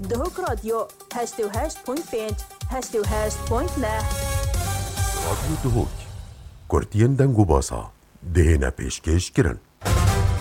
دهوک رادیو 88.5 88.9 رادیو دهوک کورتین دنگو باسا دهنا پیشکش کرن.